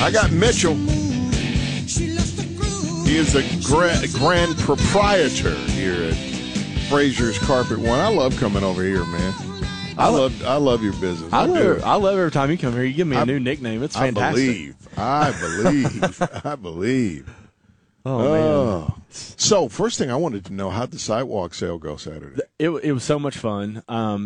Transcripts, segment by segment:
I got Mitchell. He is the grand proprietor here at Frazier's Carpet One. I love coming over here, man. I love your business. I love every time you come here. You give me a new nickname. It's fantastic. I believe. Oh, man. So, first thing I wanted to know, how'd the sidewalk sale go Saturday? It was so much fun.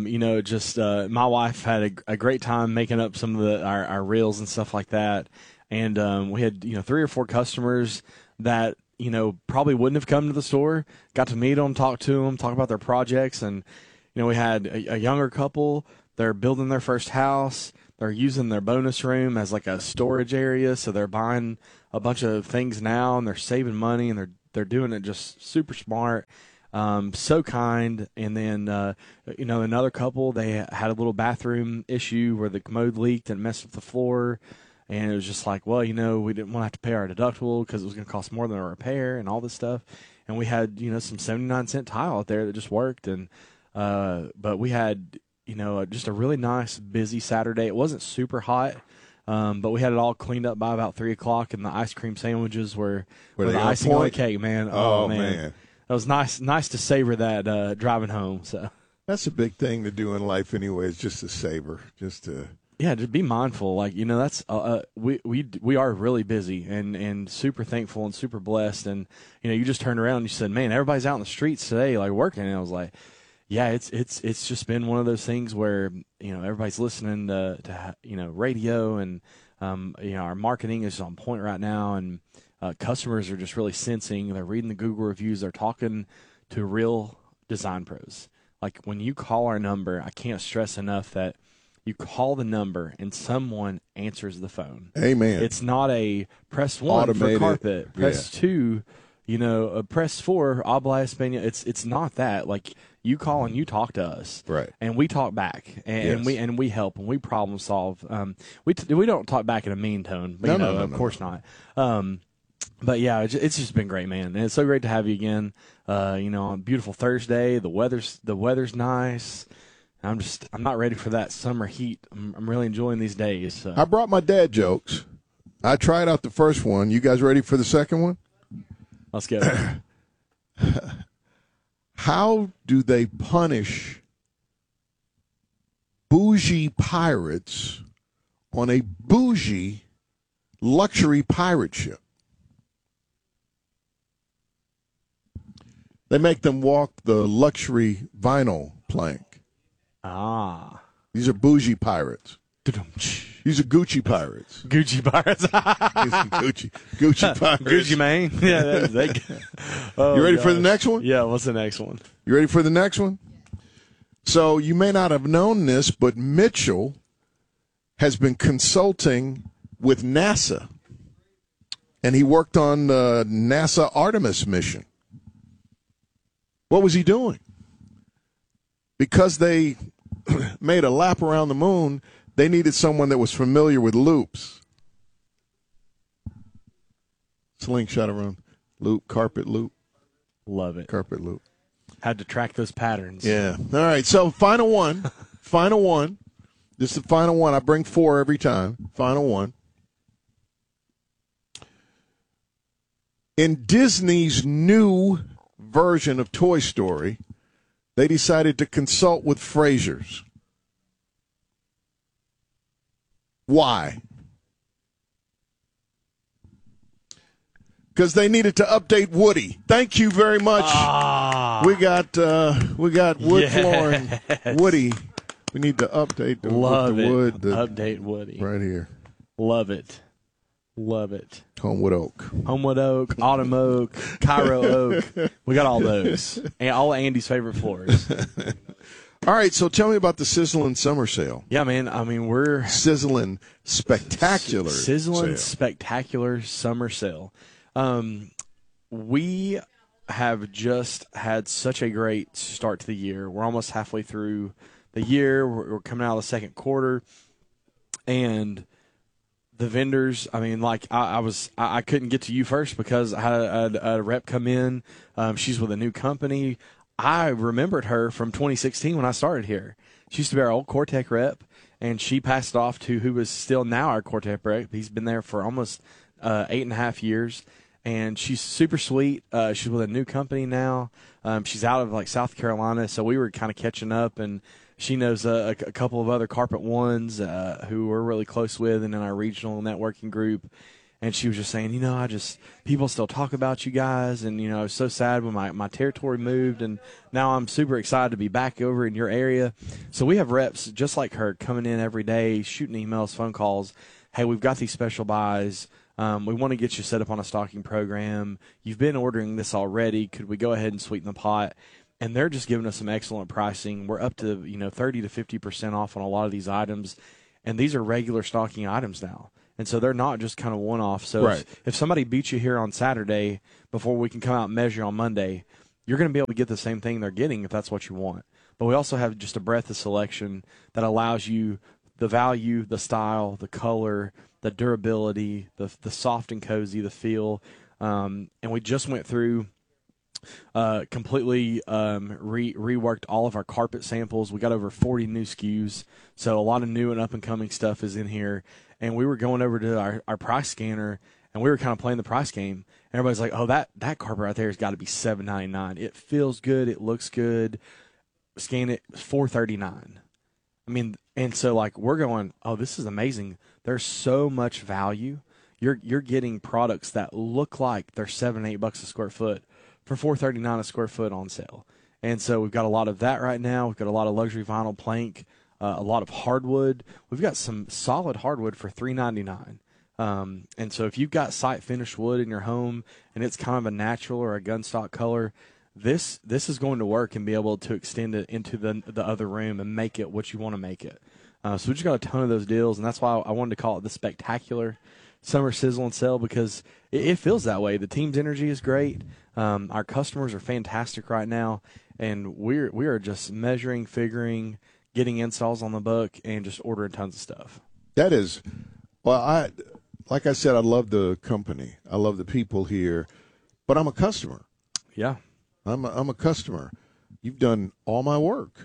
My wife had a great time making up some of our reels and stuff like that. And we had 3 or 4 customers that probably wouldn't have come to the store. Got to meet them, talk to them, talk about their projects, and we had a younger couple. They're building their first house. They're using their bonus room as like a storage area, so they're buying a bunch of things now, and they're saving money, and they're doing it just super smart. So kind. And then another couple, they had a little bathroom issue where the commode leaked and messed with the floor. And it was just like, well, we didn't want to have to pay our deductible because it was going to cost more than a repair and all this stuff. And we had, some 79-cent tile out there that just worked. And but we had, just a really nice, busy Saturday. It wasn't super hot, but we had it all cleaned up by about 3 o'clock, and the ice cream sandwiches were the icing on the cake, man. Oh, man. It was nice to savor that driving home. So that's a big thing to do in life, anyways, just to savor, just to. Yeah, just be mindful. Like, that's we are really busy and super thankful and super blessed. And you just turned around and you said, "Man, everybody's out in the streets today, like working." And I was like, "Yeah, it's just been one of those things where everybody's listening to radio, and our marketing is on point right now, and customers are just really sensing. They're reading the Google reviews. They're talking to real design pros. Like, when you call our number, I can't stress enough that." You call the number and someone answers the phone. Amen. It's not a press 1 Automated. For carpet, press 2, press 4, habla español. It's not that. Like, you call and you talk to us, right? And we talk back, and we help, and we problem solve. We don't talk back in a mean tone, but no, of course not. But yeah, it's just been great, man, and it's so great to have you again. On a beautiful Thursday, the weather's nice. I'm not ready for that summer heat. I'm really enjoying these days. So. I brought my dad jokes. I tried out the first one. You guys ready for the second one? Let's go. How do they punish bougie pirates on a bougie luxury pirate ship? They make them walk the luxury vinyl plank. Ah. These are bougie pirates. These are Gucci pirates. Gucci pirates. Gucci pirates. Gucci Mane. Yeah. You ready for the next one? Yeah, what's the next one? You ready for the next one? So you may not have known this, but Mitchell has been consulting with NASA. And he worked on the NASA Artemis mission. What was he doing? Because they made a lap around the moon, they needed someone that was familiar with loops. Slingshot around, loop, carpet loop. Love it. Carpet loop. Had to track those patterns. Yeah. All right, so final one. Final one. This is the final one. I bring 4 every time. Final one. In Disney's new version of Toy Story, they decided to consult with Frazier's. Why? Because they needed to update Woody. Thank you very much. We got wood flooring. Woody. We need to update the wood. Update Woody. Right here. Love it. Love it. Homewood oak, autumn oak, Cairo oak. We got all those. And all Andy's favorite floors. All right, so tell me about the Sizzling Summer Sale. Yeah, man. I mean, we're Sizzling Spectacular Spectacular Summer Sale. We have just had such a great start to the year. We're almost halfway through the year. We're coming out of the second quarter, and the vendors, I mean, like I couldn't get to you first because I had a rep come in. She's with a new company. I remembered her from 2016 when I started here. She used to be our old Cortec rep, and she passed it off to who is still now our Quartet rep. He's been there for almost 8.5 years, and she's super sweet. She's with a new company now. She's out of like South Carolina, so we were kind of catching up, and she knows a couple of other Carpet Ones who we're really close with and in our regional networking group. And she was just saying, people still talk about you guys, and, I was so sad when my territory moved, and now I'm super excited to be back over in your area. So we have reps just like her coming in every day, shooting emails, phone calls. Hey, we've got these special buys. We want to get you set up on a stocking program. You've been ordering this already. Could we go ahead and sweeten the pot? And they're just giving us some excellent pricing. We're up to, 30 to 50% off on a lot of these items, and these are regular stocking items now. And so they're not just kind of one-off. So right. if somebody beats you here on Saturday before we can come out and measure on Monday, you're going to be able to get the same thing they're getting if that's what you want. But we also have just a breadth of selection that allows you the value, the style, the color, the durability, the soft and cozy, the feel. And we just went through completely reworked all of our carpet samples. We got over 40 new SKUs. So a lot of new and up-and-coming stuff is in here. And we were going over to our price scanner, and we were kind of playing the price game. And everybody's like, oh, that carpet right there has got to be $7.99. It feels good. It looks good. Scan it, $4.39. I mean, and so, like, we're going, oh, this is amazing. There's so much value. You're getting products that look like they're $7-8 a square foot for $4.39 a square foot on sale. And so we've got a lot of that right now. We've got a lot of luxury vinyl plank. A lot of hardwood. We've got some solid hardwood for $3.99. And so if you've got site finished wood in your home and it's kind of a natural or a gunstock color, this is going to work and be able to extend it into the other room and make it what you want to make it. So we just got a ton of those deals, and that's why I wanted to call it the Spectacular Summer Sizzle and Sale, because it feels that way. The team's energy is great. Our customers are fantastic right now, and we are just measuring, figuring, getting installs on the book, and just ordering tons of stuff. That is, well, like I said, I love the company. I love the people here, but I'm a customer. Yeah. I'm a customer. You've done all my work.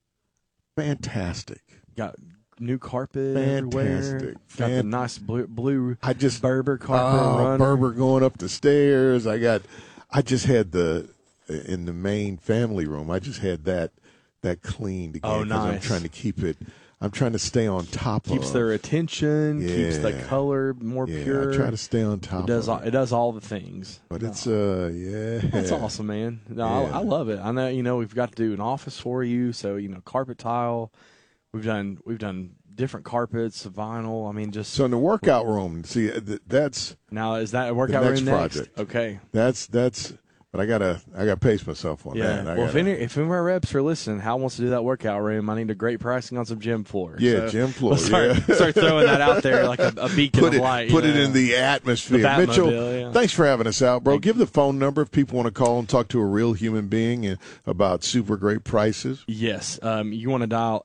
Fantastic. Got new carpet everywhere. Got the nice blue Berber carpet running. Berber going up the stairs. I just had in the main family room, I just had that cleaned again. Oh, nice. I'm trying to keep it. I'm trying to stay on top of it. Keeps their attention, keeps the color more pure. I try to stay on top of it. It does all the things. But it's, That's awesome, man. No, I love it. I know, we've got to do an office for you, so, carpet tile. We've done different carpets, vinyl. I mean, just. So in the workout room, see, that's. Now, is that a workout room next? Project. Okay. That's. But I gotta pace myself on that. Well, if any of our reps are listening, Hal wants to do that workout room. I need a great pricing on some gym floor. Yeah, so gym floor. Start throwing that out there like a beacon of light. Put it in the atmosphere. The Mitchell, thanks for having us out, bro. Give the phone number if people want to call and talk to a real human being and about super great prices. Yes, you want to dial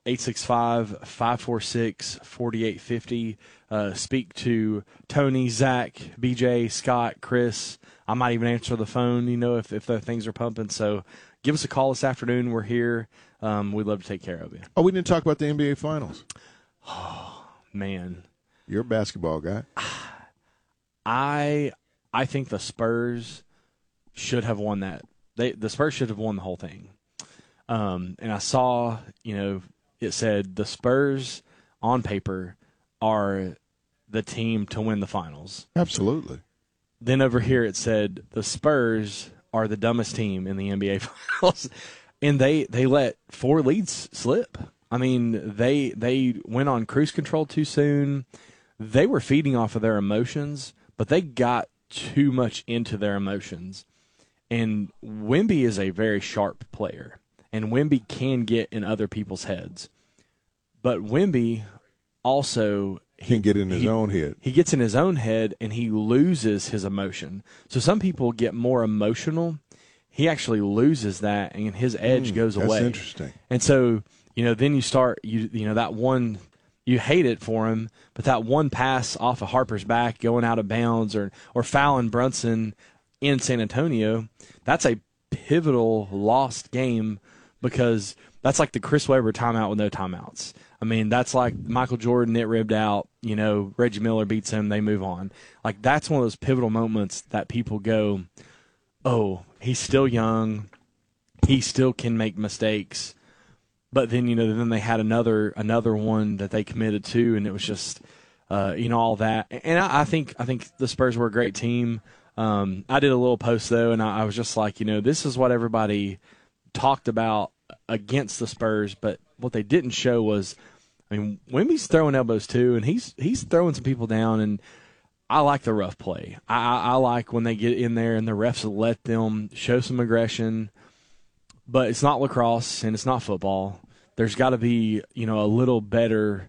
865-546-4850. Speak to Tony, Zach, BJ, Scott, Chris. I might even answer the phone, if the things are pumping. So give us a call this afternoon. We're here. We'd love to take care of you. Oh, we didn't talk about the NBA Finals. Oh, man. You're a basketball guy. I think the Spurs should have won that. The Spurs should have won the whole thing. And I saw, it said the Spurs on paper are the team to win the finals. Absolutely. Then over here it said the Spurs are the dumbest team in the NBA Finals, and they let 4 leads slip. I mean, they went on cruise control too soon. They were feeding off of their emotions, but they got too much into their emotions. And Wemby is a very sharp player, and Wemby can get in other people's heads. But Wemby also can get in his own head. He gets in his own head, and he loses his emotion. So some people get more emotional. He actually loses that, and his edge goes away. That's interesting. And so, then you start, that one, you hate it for him, but that one pass off of Harper's back going out of bounds or fouling Brunson in San Antonio, that's a pivotal lost game because that's like the Chris Webber timeout with no timeouts. I mean, that's like Michael Jordan, it ribbed out, Reggie Miller beats him, they move on. Like, that's one of those pivotal moments that people go, oh, he's still young, he still can make mistakes. But then, then they had another one that they committed to, and it was just, all that. And I think the Spurs were a great team. I did a little post, though, and I was just like, this is what everybody talked about against the Spurs, but what they didn't show was, I mean, Wemby's throwing elbows too, and he's throwing some people down, and I like the rough play. I like when they get in there and the refs let them show some aggression, but it's not lacrosse and it's not football. There's got to be, a little better,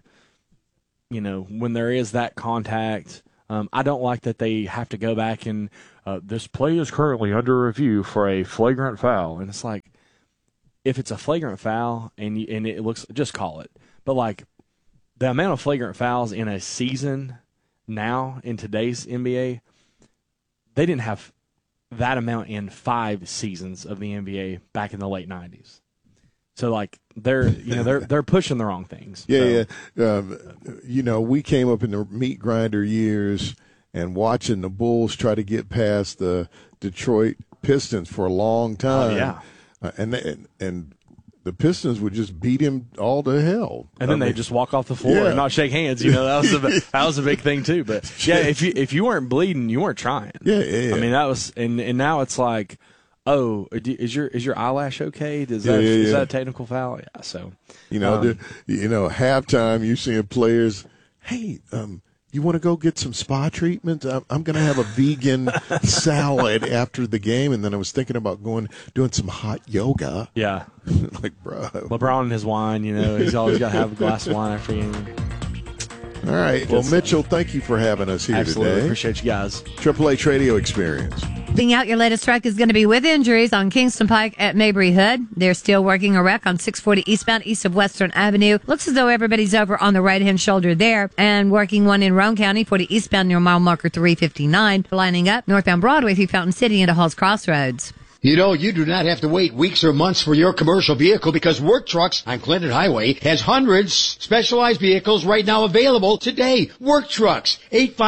when there is that contact. I don't like that they have to go back and this play is currently under review for a flagrant foul. And it's like, if it's a flagrant foul and it looks, just call it. But like the amount of flagrant fouls in a season now in today's NBA, they didn't have that amount in 5 seasons of the NBA back in the late 90s. So like they're pushing the wrong things. Yeah. We came up in the meat grinder years and watching the Bulls try to get past the Detroit Pistons for a long time. Oh, yeah. And the Pistons would just beat him all to hell. And then they just walk off the floor and not shake hands. That was a big thing too. But yeah, if you weren't bleeding, you weren't trying. Yeah. I mean, that was and now it's like, oh, is your eyelash okay? Is that a technical foul? Yeah. So halftime you're seeing players, hey, you want to go get some spa treatment? I'm going to have a vegan salad after the game, and then I was thinking about doing some hot yoga. Yeah, like, bro. LeBron and his wine, he's always got to have a glass of wine after the game. All right. Well, Mitchell, thank you for having us here Absolutely. today. Appreciate you guys. Triple H Radio Experience. Being out, your latest wreck is going to be with injuries on Kingston Pike at Mabry Hood. They're still working a wreck on 640 eastbound east of Western Avenue. Looks as though everybody's over on the right-hand shoulder there. And working one in Roane County, 40 eastbound near mile marker 359. Lining up northbound Broadway through Fountain City into Halls Crossroads. You do not have to wait weeks or months for your commercial vehicle because Work Trucks on Clinton Highway has hundreds specialized vehicles right now available today. Work Trucks,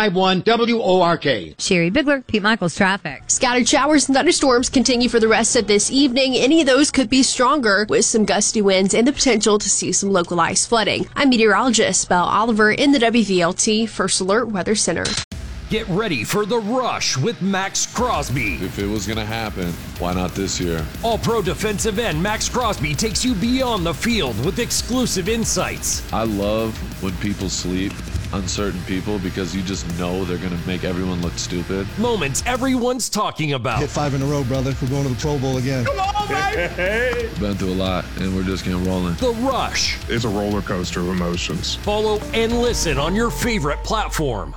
851-WORK. Sherry Bigler, Pete Michaels Traffic. Scattered showers and thunderstorms continue for the rest of this evening. Any of those could be stronger with some gusty winds and the potential to see some localized flooding. I'm meteorologist Belle Oliver in the WVLT First Alert Weather Center. Get ready for The Rush with Max Crosby. If it was going to happen, why not this year? All-pro defensive end Max Crosby takes you beyond the field with exclusive insights. I love when people sleep, uncertain people, because you just know they're going to make everyone look stupid. Moments everyone's talking about. Hit 5 in a row, brother. We're going to the Pro Bowl again. Come on, baby! We've been through a lot, and we're just getting rolling. The Rush. It's a roller coaster of emotions. Follow and listen on your favorite platform.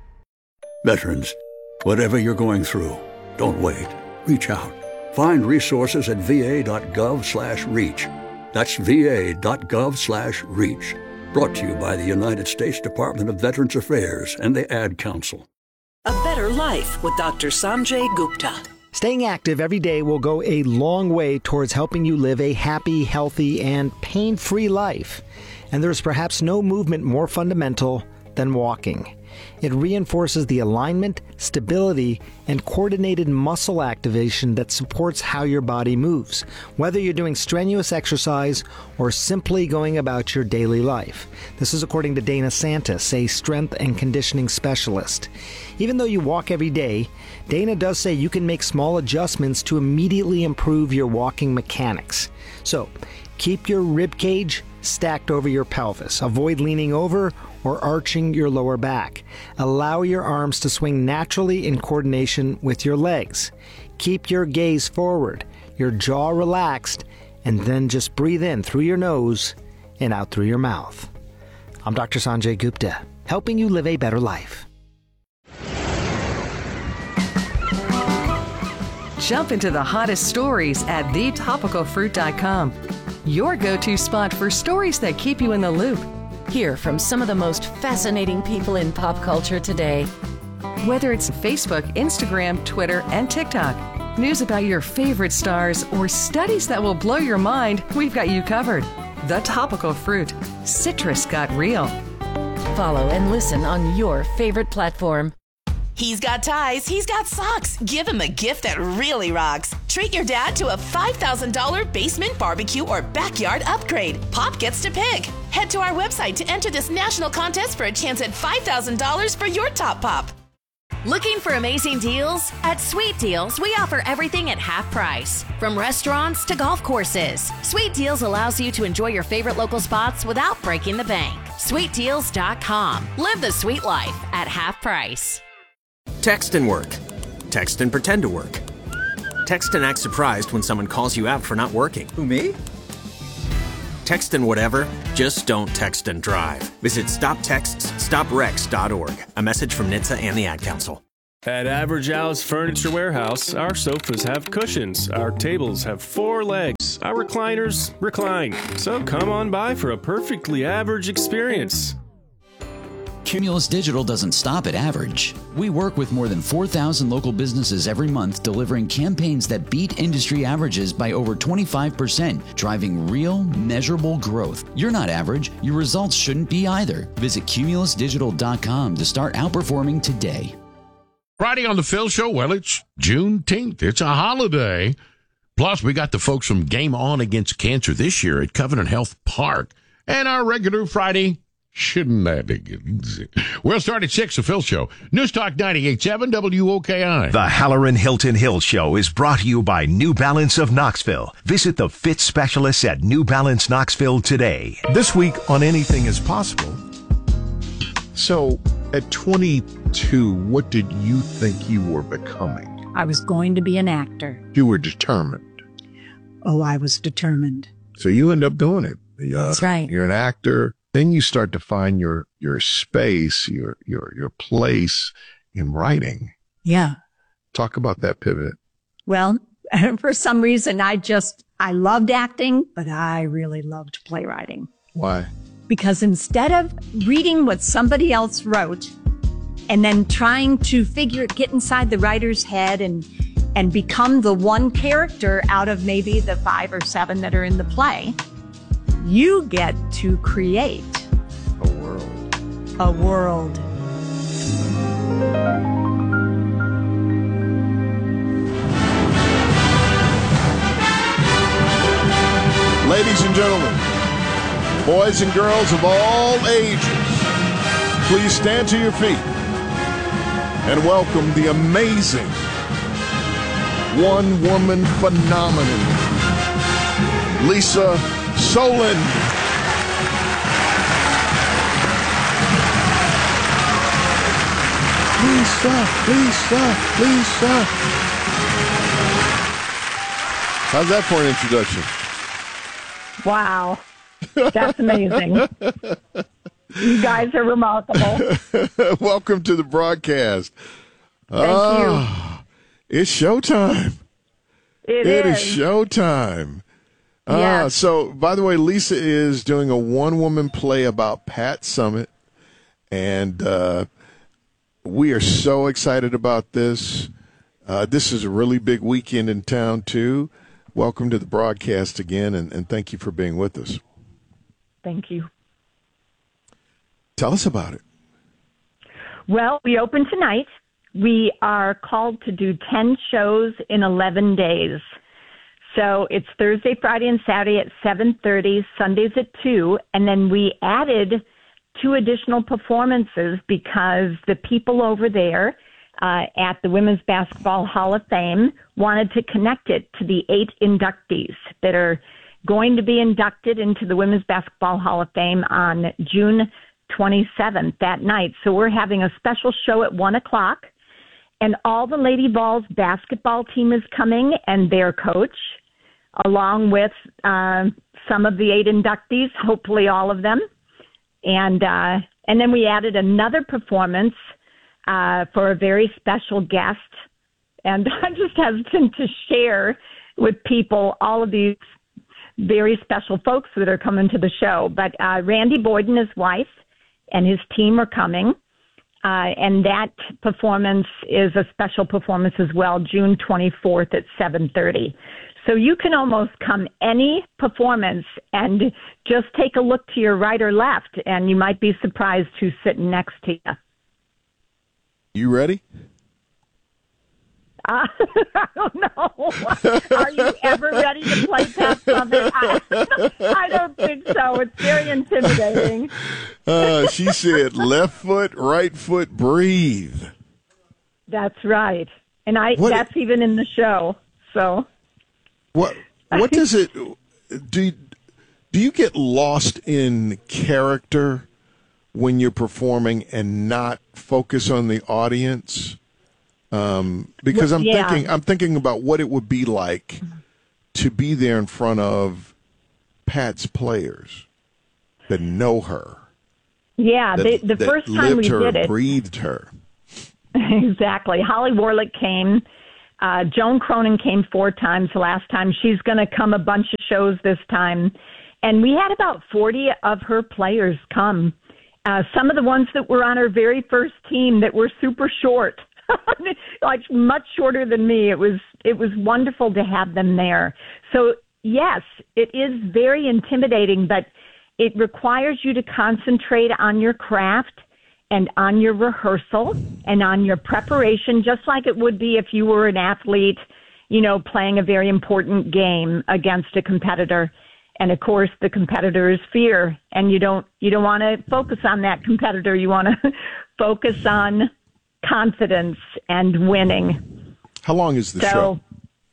Veterans, whatever you're going through, don't wait. Reach out. Find resources at va.gov/reach. That's va.gov/reach. Brought to you by the United States Department of Veterans Affairs and the Ad Council. A Better Life with Dr. Sanjay Gupta. Staying active every day will go a long way towards helping you live a happy, healthy, and pain-free life. And there's perhaps no movement more fundamental than walking. It reinforces the alignment, stability, and coordinated muscle activation that supports how your body moves, whether you're doing strenuous exercise or simply going about your daily life. This is according to Dana Santis, a strength and conditioning specialist. Even though you walk every day, Dana does say you can make small adjustments to immediately improve your walking mechanics. So, keep your rib cage stacked over your pelvis. Avoid leaning over or arching your lower back. Allow your arms to swing naturally in coordination with your legs. Keep your gaze forward, your jaw relaxed, and then just breathe in through your nose and out through your mouth. I'm Dr. Sanjay Gupta, helping you live a better life. Jump into the hottest stories at thetopicalfruit.com. Your go-to spot for stories that keep you in the loop. Hear from some of the most fascinating people in pop culture today. Whether it's Facebook, Instagram, Twitter, and TikTok, news about your favorite stars, or studies that will blow your mind, we've got you covered. The Topical Fruit. Citrus got real. Follow and listen on your favorite platform. He's got ties, he's got socks. Give him a gift that really rocks. Treat your dad to a $5,000 basement barbecue or backyard upgrade. Pop gets to pick. Head to our website to enter this national contest for a chance at $5,000 for your top pop. Looking for amazing deals? At Sweet Deals, we offer everything at half price. From restaurants to golf courses, Sweet Deals allows you to enjoy your favorite local spots without breaking the bank. SweetDeals.com. Live the sweet life at half price. Text and work. Text and pretend to work. Text and act surprised when someone calls you out for not working. Who, me? Text and whatever, just don't text and drive. Visit StopTextsStopWrecks.org. A message from NHTSA and the Ad Council. At Average Al's Furniture Warehouse, our sofas have cushions, our tables have 4 legs, our recliners recline. So come on by for a perfectly average experience. Cumulus Digital doesn't stop at average. We work with more than 4,000 local businesses every month, delivering campaigns that beat industry averages by over 25%, driving real, measurable growth. You're not average. Your results shouldn't be either. Visit cumulusdigital.com to start outperforming today. Friday on the Phil Show, well, it's Juneteenth. It's a holiday. Plus, we got the folks from Game On Against Cancer this year at Covenant Health Park. And our regular Friday shenanigans. We'll start at 6, the Phil Show. News Talk 98.7 WOKI. The Halloran Hilton Hill Show is brought to you by New Balance of Knoxville. Visit the fit specialists at New Balance Knoxville today. This week on Anything is Possible. So, at 22, what did you think you were becoming? I was going to be an actor. You were determined. Oh, I was determined. So you end up doing it. That's right. You're an actor. Then you start to find your space, your place in writing. Yeah. Talk about that pivot. Well, for some reason, I loved acting, but I really loved playwriting. Why? Because instead of reading what somebody else wrote and then trying to get inside the writer's head and become the one character out of maybe the 5 or 7 that are in the play, you get to create a world. A world. Ladies and gentlemen, boys and girls of all ages, please stand to your feet and welcome the amazing one-woman phenomenon, Lisa Solin. Lisa. How's that for an introduction? Wow. That's amazing. You guys are remarkable. Welcome to the broadcast. Thank you. It's showtime. It is showtime. Yeah. So, by the way, Lisa is doing a one-woman play about Pat Summitt, and we are so excited about this. This is a really big weekend in town, too. Welcome to the broadcast again, and thank you for being with us. Thank you. Tell us about it. Well, we open tonight. We are called to do 10 shows in 11 days. So it's Thursday, Friday, and Saturday at 7:30, Sundays at 2, and then we added 2 additional performances because the people over there at the Women's Basketball Hall of Fame wanted to connect it to the 8 inductees that are going to be inducted into the Women's Basketball Hall of Fame on June 27th that night. So we're having a special show at 1 o'clock, and all the Lady Vols basketball team is coming and their coach, along with some of the 8 inductees, hopefully all of them. And then we added another performance for a very special guest. And I'm just hesitant to share with people all of these very special folks that are coming to the show. But Randy Boyd and his wife and his team are coming. And that performance is a special performance as well, June 24th at 7:30. So you can almost come any performance and just take a look to your right or left, and you might be surprised who's sitting next to you. You ready? I don't know. Are you ever ready to play Pat Summitt? I don't think so. It's very intimidating. She said, left foot, right foot, breathe. That's right. And that's even in the show. So what does it do you get lost in character when you're performing and not focus on the audience? Because I'm thinking about what it would be like to be there in front of Pat's players that know her. Yeah, the first time we did it, breathed her. Exactly. Holly Warlick came. Joan Cronin came 4 times the last time. She's going to come a bunch of shows this time. And we had about 40 of her players come. Some of the ones that were on her very first team that were super short. Like much shorter than me. It was wonderful to have them there. So yes, it is very intimidating, but it requires you to concentrate on your craft and on your rehearsal and on your preparation, just like it would be if you were an athlete, playing a very important game against a competitor. And of course, the competitor is fear, and you don't want to focus on that competitor. You want to focus on confidence and winning. How long is the show?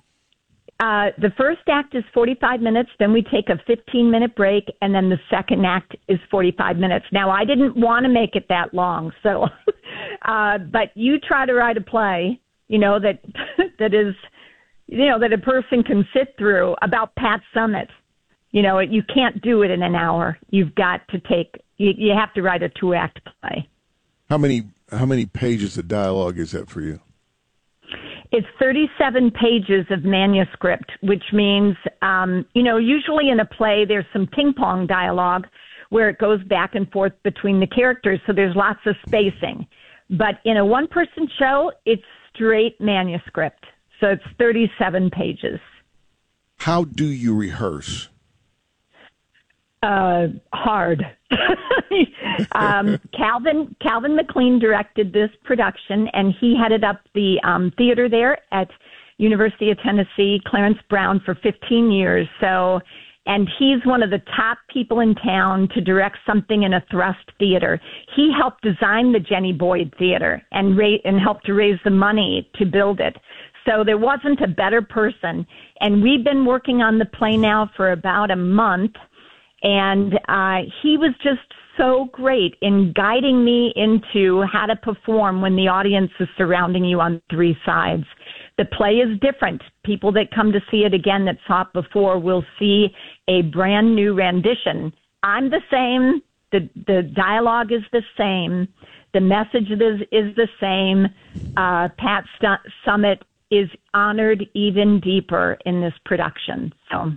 The first act is 45 minutes, then we take a 15-minute break, and then the second act is 45 minutes. Now, I didn't want to make it that long, so but you try to write a play, that is, that a person can sit through about Pat Summitt. You can't do it in an hour. You've got to you have to write a 2-act play. How many pages of dialogue is that for you? It's 37 pages of manuscript, which means, usually in a play there's some ping-pong dialogue where it goes back and forth between the characters, so there's lots of spacing. But in a one-person show, it's straight manuscript, so it's 37 pages. How do you rehearse? Hard. Calvin McLean directed this production, and he headed up the theater there at University of Tennessee, Clarence Brown, for 15 years. So, and he's one of the top people in town to direct something in a thrust theater. He helped design the Jenny Boyd Theater and helped to raise the money to build it. So there wasn't a better person. And we've been working on the play now for about a month. And he was just so great in guiding me into how to perform when the audience is surrounding you on 3 sides. The play is different. People that come to see it again that saw it before will see a brand new rendition. I'm the same. The dialogue is the same. The message is the same. Pat Summitt is honored even deeper in this production. So.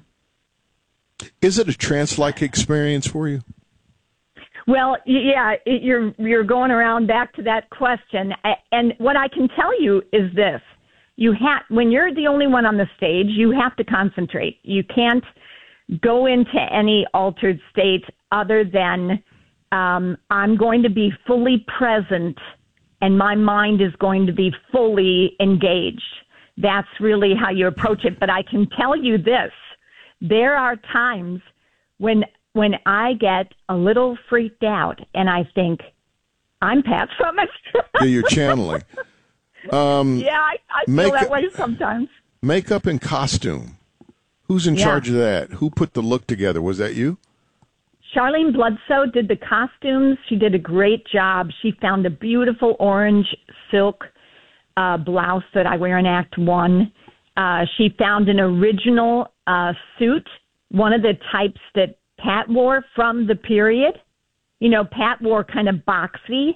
Is it a trance-like experience for you? Well, yeah, you're going around back to that question. And what I can tell you is this. When you're the only one on the stage, you have to concentrate. You can't go into any altered state other than I'm going to be fully present and my mind is going to be fully engaged. That's really how you approach it. But I can tell you this. There are times when I get a little freaked out and I think, I'm Pat Summitt. Yeah, you're channeling. Yeah, I feel that way sometimes. Makeup and costume. Who's in charge of that? Who put the look together? Was that you? Charlene Bloodsell did the costumes. She did a great job. She found a beautiful orange silk blouse that I wear in Act 1. She found an original suit, one of the types that Pat wore from the period. Pat wore kind of boxy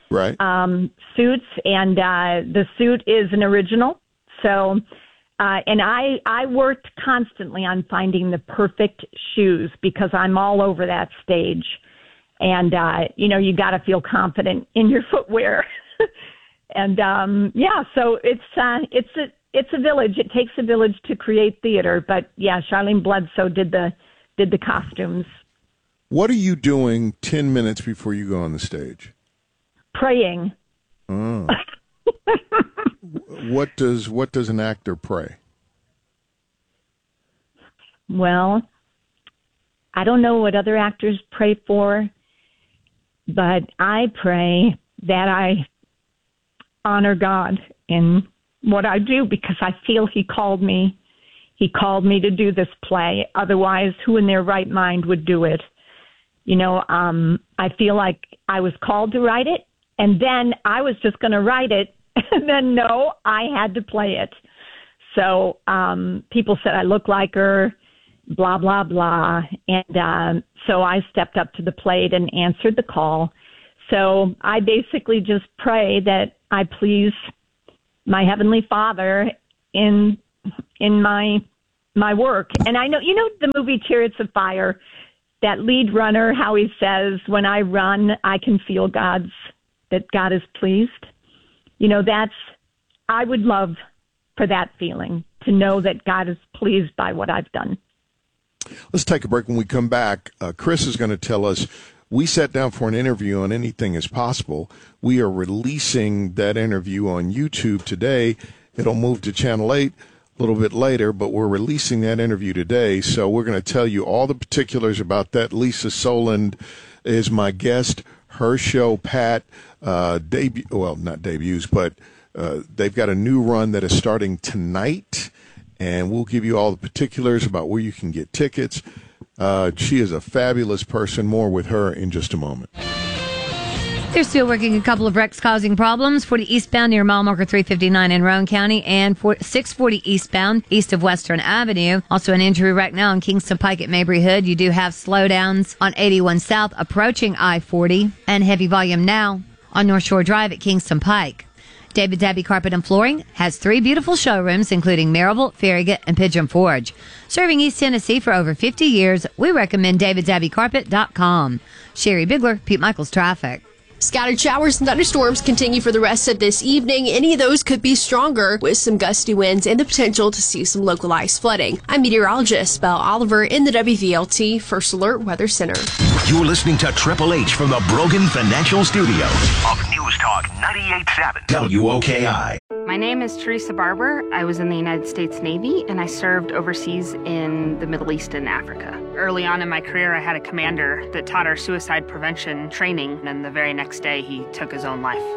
suits, and the suit is an original. So, and I worked constantly on finding the perfect shoes because I'm all over that stage. And, you got to feel confident in your footwear. And, so it's it's a village. It takes a village to create theater. But yeah, Charlene Bledsoe did the costumes. What are you doing 10 minutes before you go on the stage? Praying. Oh. What does an actor pray? Well, I don't know what other actors pray for, but I pray that I honor God in what I do because I feel He called me. He called me to do this play. Otherwise, who in their right mind would do it? You know, I feel like I was called to write it, and then I was just going to write it, and then no, I had to play it. So people said I look like her, blah, blah, blah. And so I stepped up to the plate and answered the call. So I basically just pray that I please my Heavenly Father in my work. And I know, you know, the movie Chariots of Fire, that lead runner, how he says, when I run, I can feel that God is pleased. You know, I would love for that feeling, to know that God is pleased by what I've done. Let's take a break. When we come back, Chris is going to tell us, we sat down for an interview on Anything is Possible. We are releasing that interview on YouTube today. It'll move to Channel 8 a little bit later, but we're releasing that interview today. So we're going to tell you all the particulars about that. Lisa Soland is my guest. Her show, Pat, not debuts, but they've got a new run that is starting tonight, and we'll give you all the particulars about where you can get tickets. She is a fabulous person. More with her in just a moment. They're still working a couple of wrecks causing problems. 40 eastbound near mile marker 359 in Roane County and 640 eastbound east of Western Avenue. Also an injury wreck now on Kingston Pike at Mabry Hood. You do have slowdowns on 81 South approaching I-40 and heavy volume now on North Shore Drive at Kingston Pike. David Dabby Carpet and Flooring has 3 beautiful showrooms, including Maryville, Farragut, and Pigeon Forge. Serving East Tennessee for over 50 years, we recommend DavidDabbyCarpet.com. Sherry Bigler, Pete Michaels Traffic. Scattered showers and thunderstorms continue for the rest of this evening. Any of those could be stronger with some gusty winds and the potential to see some localized flooding. I'm meteorologist Belle Oliver in the WVLT First Alert Weather Center. You're listening to Triple H from the Brogan Financial Studios of News Talk 98.7 WOKI. My name is Teresa Barber. I was in the United States Navy, and I served overseas in the Middle East and Africa. Early on in my career, I had a commander that taught our suicide prevention training, and the very next day, he took his own life.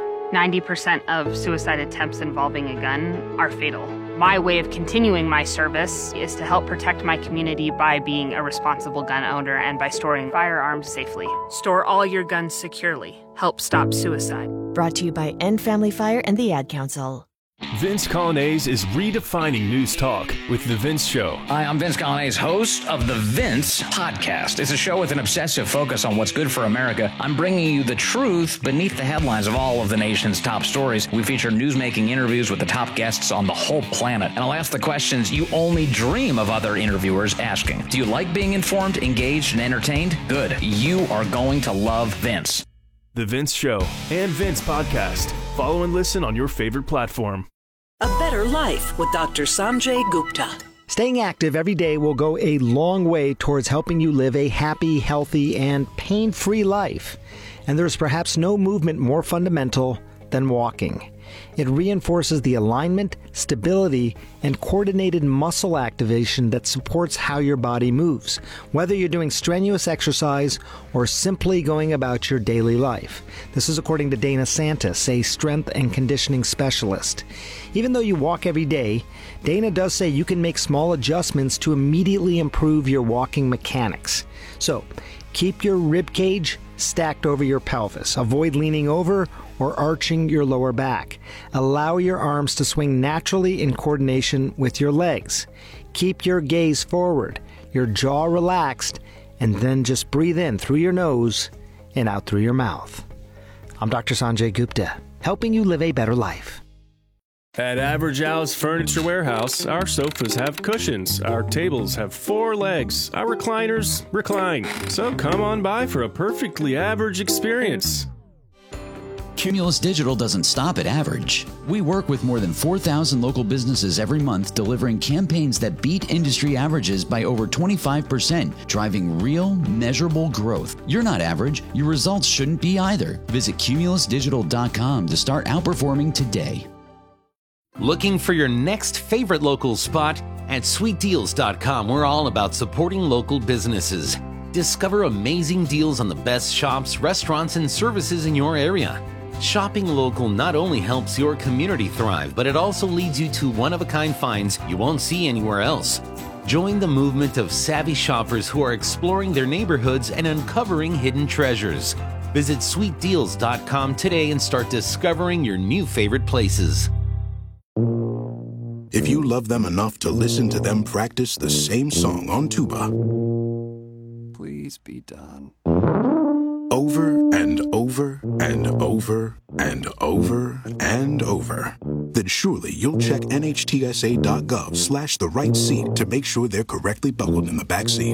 90% of suicide attempts involving a gun are fatal. My way of continuing my service is to help protect my community by being a responsible gun owner and by storing firearms safely. Store all your guns securely. Help stop suicide. Brought to you by End Family Fire and the Ad Council. Vince Colonnese is redefining news talk with The Vince Show. Hi, I'm Vince Colonnese, host of The Vince Podcast. It's a show with an obsessive focus on what's good for America. I'm bringing you the truth beneath the headlines of all of the nation's top stories. We feature newsmaking interviews with the top guests on the whole planet. And I'll ask the questions you only dream of other interviewers asking. Do you like being informed, engaged, and entertained? Good. You are going to love Vince. The Vince Show and Vince Podcast. Follow and listen on your favorite platform. A Better Life with Dr. Sanjay Gupta. Staying active every day will go a long way towards helping you live a happy, healthy, and pain-free life. And there's perhaps no movement more fundamental than walking. It reinforces the alignment, stability, and coordinated muscle activation that supports how your body moves, whether you're doing strenuous exercise or simply going about your daily life. This is according to Dana Santis, a strength and conditioning specialist. Even though you walk every day, Dana does say you can make small adjustments to immediately improve your walking mechanics. So, keep your rib cage stacked over your pelvis. Avoid leaning over or arching your lower back. Allow your arms to swing naturally in coordination with your legs. Keep your gaze forward, your jaw relaxed, and then just breathe in through your nose and out through your mouth. I'm Dr. Sanjay Gupta, helping you live a better life. At Average Al's Furniture Warehouse, our sofas have cushions, our tables have 4 legs, our recliners recline. So come on by for a perfectly average experience. Cumulus Digital doesn't stop at average. We work with more than 4,000 local businesses every month, delivering campaigns that beat industry averages by over 25%, driving real, measurable growth. You're not average. Your results shouldn't be either. Visit cumulusdigital.com to start outperforming today. Looking for your next favorite local spot? At sweetdeals.com, we're all about supporting local businesses. Discover amazing deals on the best shops, restaurants, and services in your area. Shopping local not only helps your community thrive, but it also leads you to one-of-a-kind finds you won't see anywhere else. Join the movement of savvy shoppers who are exploring their neighborhoods and uncovering hidden treasures. Visit sweetdeals.com today and start discovering your new favorite places. If you love them enough to listen to them practice the same song on tuba, please be done. Over and over and over and over and over, then surely you'll check nhtsa.gov/the right seat to make sure they're correctly buckled in the back seat.